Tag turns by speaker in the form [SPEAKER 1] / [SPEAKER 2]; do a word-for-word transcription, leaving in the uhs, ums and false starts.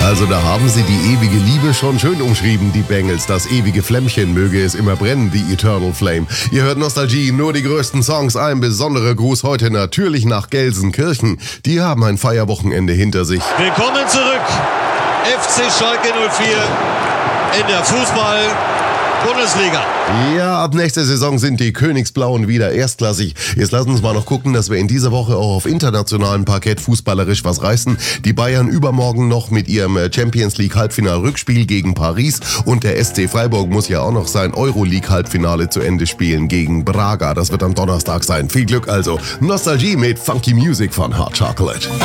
[SPEAKER 1] Also da haben sie die ewige Liebe schon schön umschrieben, die Bengals. Das ewige Flämmchen möge es immer brennen, the eternal flame. Ihr hört Nostalgie, nur die größten Songs. Ein besonderer Gruß heute natürlich nach Gelsenkirchen. Die haben ein Feierwochenende hinter sich.
[SPEAKER 2] Willkommen zurück, F C Schalke null vier in der Fußball-Bundesliga.
[SPEAKER 1] Ja, ab nächster Saison sind die Königsblauen wieder erstklassig. Jetzt lassen uns mal noch gucken, dass wir in dieser Woche auch auf internationalem Parkett fußballerisch was reißen. Die Bayern übermorgen noch mit ihrem Champions League Halbfinal-Rückspiel gegen Paris und der S C Freiburg muss ja auch noch sein Euroleague-Halbfinale zu Ende spielen gegen Braga. Das wird am Donnerstag sein. Viel Glück also. Nostalgie mit Funky Music von Hot Chocolate.